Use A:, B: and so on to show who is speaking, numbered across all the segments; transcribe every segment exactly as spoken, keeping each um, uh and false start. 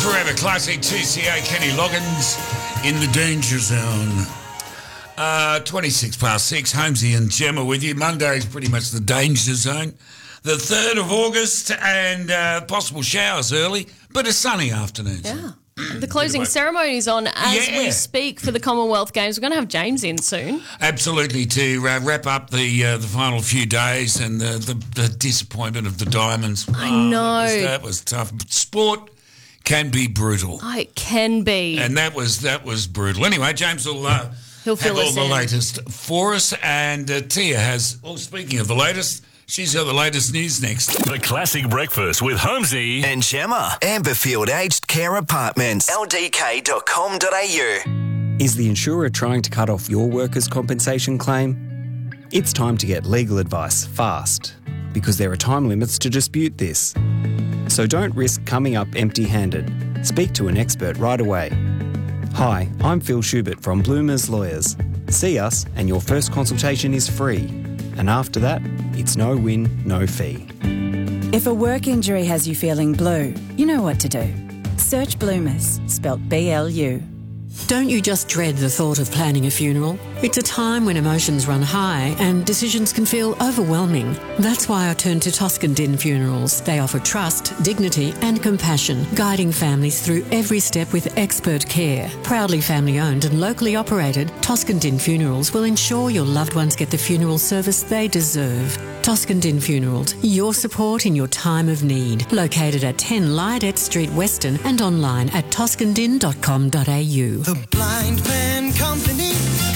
A: Forever Classic, two C A, Kenny Loggins in the Danger Zone. Uh, twenty-six past six, Holmesy and Gemma with you. Monday is pretty much the Danger Zone. The third of August and uh, possible showers early, but a sunny afternoon.
B: Yeah. The closing ceremony's on as
A: yeah.
B: we speak for the Commonwealth Games. We're going to have James in soon.
A: Absolutely, to uh, wrap up the uh, the final few days and the, the, the disappointment of the Diamonds.
B: I
A: Oh,
B: know.
A: That was, that was tough. Sport can be brutal.
B: Oh, it can be.
A: And that was that was brutal. Anyway, James will uh,
B: He'll
A: have
B: fill
A: all
B: us
A: the
B: in.
A: latest for us. And uh, Tia has, well, speaking of the latest, she's got the latest news next.
C: The Classic Breakfast with Holmesy
D: and Gemma. Amberfield Aged Care Apartments. L D K dot com dot a u.
E: Is the insurer trying to cut off your workers' compensation claim? It's time to get legal advice fast, because there are time limits to dispute this. So don't risk coming up empty-handed. Speak to an expert right away. Hi, I'm Phil Schubert from Bloomers Lawyers. See us and your first consultation is free. And after that, it's no win, no fee.
F: If a work injury has you feeling blue, you know what to do. Search Bloomers, spelt B L U.
G: Don't you just dread the thought of planning a funeral? It's a time when emotions run high and decisions can feel overwhelming. That's why I turned to Toscan Din Funerals. They offer trust, dignity and compassion, guiding families through every step with expert care. Proudly family owned and locally operated, Toscan Din Funerals will ensure your loved ones get the funeral service they deserve. Toscan Din Funerals, your support in your time of need. Located at ten Lydet Street, Weston, and online at toscan din dot com dot a u.
H: The Blind Man Company.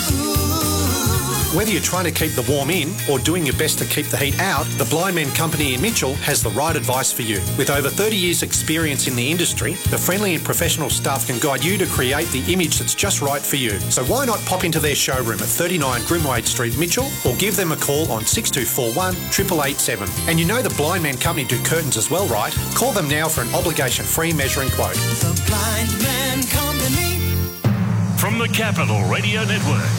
I: Whether you're trying to keep the warm in or doing your best to keep the heat out, the Blind Man Company in Mitchell has the right advice for you. With over thirty years experience in the industry, the friendly and professional staff can guide you to create the image that's just right for you. So why not pop into their showroom at thirty-nine Grimwade Street, Mitchell, or give them a call on six two four one, eight eight eight seven. And you know the Blind Man Company do curtains as well, right? Call them now for an obligation-free measuring quote.
H: The Blind Man Company.
C: from the Capital Radio Network.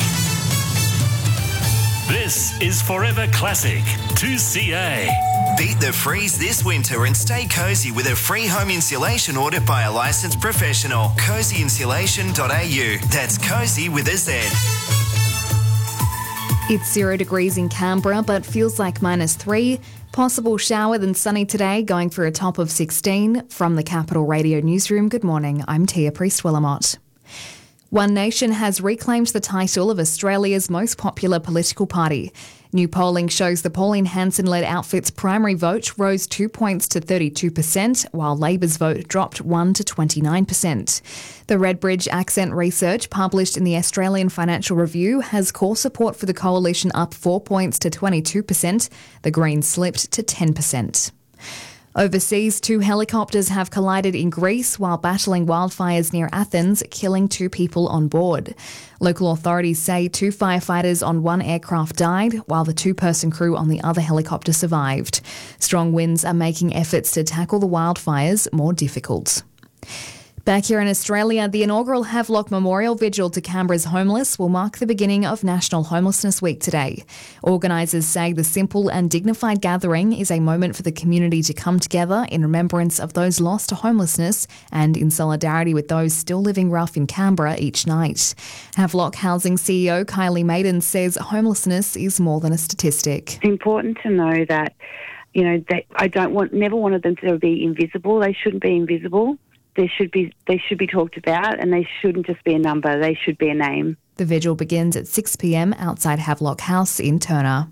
C: This is Forever Classic two C A.
D: Beat the freeze this winter and stay cosy with a free home insulation order by a licensed professional. cozy insulation dot a u. That's cozy with a Z.
J: It's zero degrees in Canberra, but feels like minus three. Possible shower then sunny today, going for a top of sixteen. From the Capital Radio Newsroom, good morning. I'm Tia Priest-Willamott. One Nation has reclaimed the title of Australia's most popular political party. New polling shows the Pauline Hanson-led outfit's primary vote rose two points to thirty-two percent, while Labor's vote dropped one to twenty-nine percent. The Redbridge Accent research published in the Australian Financial Review has core support for the coalition up four points to twenty-two percent. The Greens slipped to ten percent. Overseas, two helicopters have collided in Greece while battling wildfires near Athens, killing two people on board. Local authorities say two firefighters on one aircraft died, while the two-person crew on the other helicopter survived. Strong winds are making efforts to tackle the wildfires more difficult. Back here in Australia, the inaugural Havelock Memorial Vigil to Canberra's homeless will mark the beginning of National Homelessness Week today. Organisers say the simple and dignified gathering is a moment for the community to come together in remembrance of those lost to homelessness and in solidarity with those still living rough in Canberra each night. Havelock Housing C E O Kylie Maiden says homelessness is more than a statistic.
K: It's important to know that, you know, that I don't want, never wanted them to be invisible. They shouldn't be invisible. They should be they should be talked about, and they shouldn't just be a number, they should be a name.
J: The vigil begins at six p m outside Havelock House in Turner.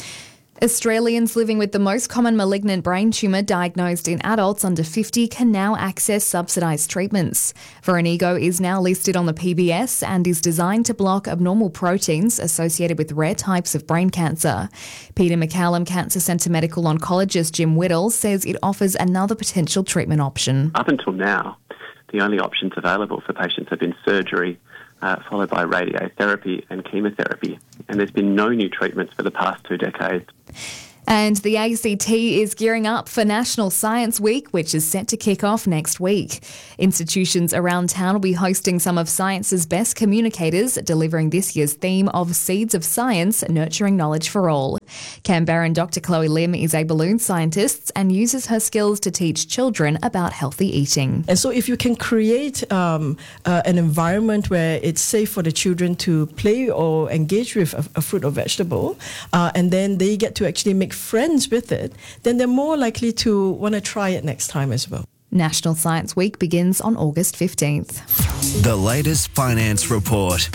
J: Australians living with the most common malignant brain tumour diagnosed in adults under fifty can now access subsidised treatments. Voranigo is now listed on the P B S and is designed to block abnormal proteins associated with rare types of brain cancer. Peter MacCallum Cancer Centre medical oncologist Jim Whittle says it offers another potential treatment option.
L: Up until now, the only options available for patients have been surgery, Uh, followed by radiotherapy and chemotherapy, and there's been no new treatments for the past two decades.
J: And the A C T is gearing up for National Science Week, which is set to kick off next week. Institutions around town will be hosting some of science's best communicators, delivering this year's theme of Seeds of Science, Nurturing Knowledge for All. Canberran Doctor Chloe Lim is a balloon scientist and uses her skills to teach children about healthy eating.
M: And so if you can create um, uh, an environment where it's safe for the children to play or engage with a, a fruit or vegetable, uh, and then they get to actually make friends with it, then they're more likely to want to try it next time as well.
J: National Science Week begins on August fifteenth.
D: The latest finance report.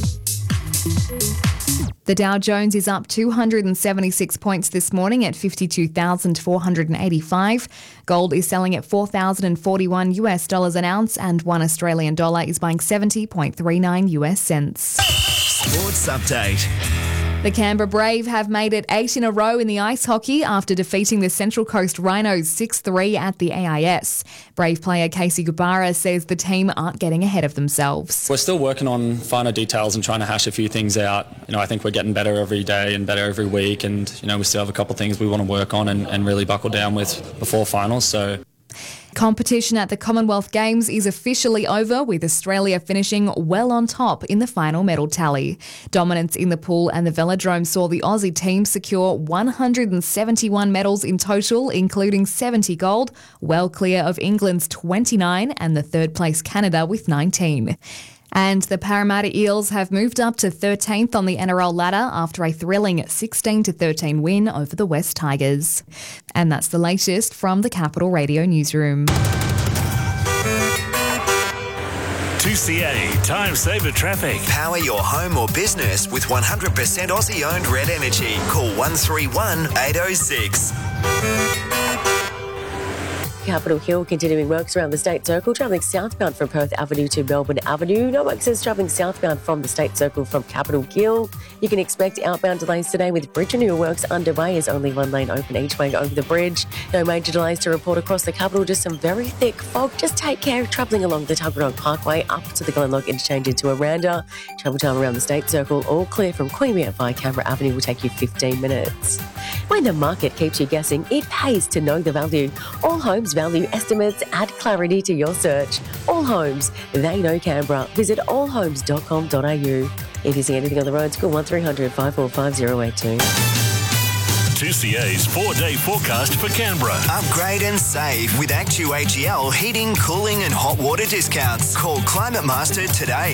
J: The Dow Jones is up two hundred seventy-six points this morning at fifty-two thousand four hundred eighty-five. Gold is selling at four thousand forty-one US dollars an ounce, and one Australian dollar is buying seventy point three nine US cents.
D: Sports update.
J: The Canberra Brave have made it eight in a row in the ice hockey after defeating the Central Coast Rhinos six three at the A I S. Brave player Casey Gubara says the team aren't getting ahead of themselves.
N: We're still working on finer details and trying to hash a few things out. You know, I think we're getting better every day and better every week, and you know, we still have a couple of things we want to work on and, and really buckle down with before finals. So.
J: Competition at the Commonwealth Games is officially over, with Australia finishing well on top in the final medal tally. Dominance in the pool and the velodrome saw the Aussie team secure one hundred seventy-one medals in total, including seventy gold, well clear of England's twenty-nine and the third place Canada with nineteen. And the Parramatta Eels have moved up to thirteenth on the N R L ladder after a thrilling sixteen to thirteen win over the West Tigers. And that's the latest from the Capital Radio newsroom.
C: two C A Time Saver Traffic.
D: Power your home or business with one hundred percent Aussie-owned Red Energy. Call one three one, eight oh six.
O: Capitol Hill, continuing works around the State Circle, travelling southbound from Perth Avenue to Melbourne Avenue. No access travelling southbound from the State Circle from Capitol Hill. You can expect outbound delays today with bridge renewal works underway as only one lane open each way over the bridge. No major delays to report across the capital, just some very thick fog. Just take care of travelling along the Tuggeranong Parkway up to the Glenlock interchange into Aranda. Travel time around the State Circle, all clear from Queanbeyan via Canberra Avenue, will take you fifteen minutes. When the market keeps you guessing, it pays to know the value. All Homes Value estimates add clarity to your search. All Homes, they know Canberra. Visit all homes dot com dot a u. If you see anything on the road, call one three hundred, five four five, zero eight two.
C: two C A's four-day forecast for Canberra.
D: Upgrade and save with Actu H E L heating, cooling and hot water discounts. Call Climate Master today.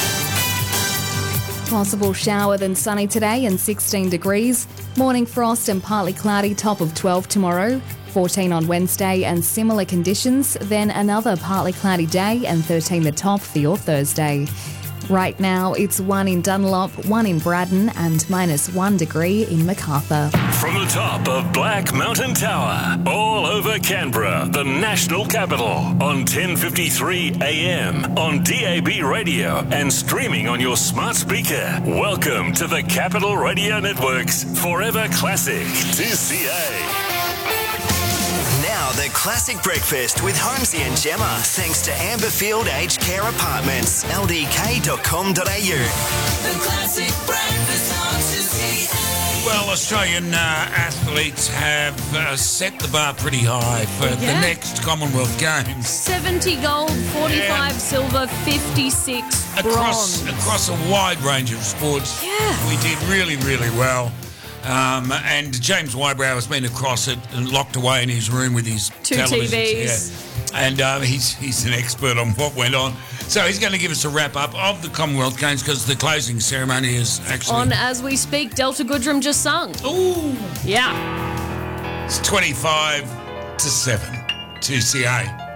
J: Possible shower then sunny today and sixteen degrees. Morning frost and partly cloudy, top of twelve tomorrow. fourteen on Wednesday and similar conditions. Then another partly cloudy day and thirteen the top for your Thursday. Right now it's one in Dunlop, one in Braddon and minus one degree in Macarthur.
C: From the top of Black Mountain Tower, all over Canberra, the national capital, on ten fifty-three A M, on D A B radio and streaming on your smart speaker. Welcome to the Capital Radio Network's Forever Classic two C A.
D: Now the classic breakfast with Holmesy and Gemma, thanks to Amberfield Aged Care Apartments, L D K dot com dot a u.
H: The classic breakfast on two C A.
A: Well, Australian uh, athletes have uh, set the bar pretty high for
B: Yeah.
A: the next Commonwealth Games.
B: seventy gold, forty-five
A: Yeah.
B: silver, fifty-six
A: Across,
B: bronze.
A: across a wide range of sports.
B: Yeah.
A: We did really, really well. Um, and James Wybrow has been across it and locked away in his room with his
B: Two
A: televisions.
B: T Vs.
A: Yeah. And um, he's he's an expert on what went on. So he's going to give us a wrap-up of the Commonwealth Games because the closing ceremony is actually...
B: On as we speak, Delta Goodrum just sung.
A: Ooh.
B: Yeah.
A: It's twenty-five to seven, two C A.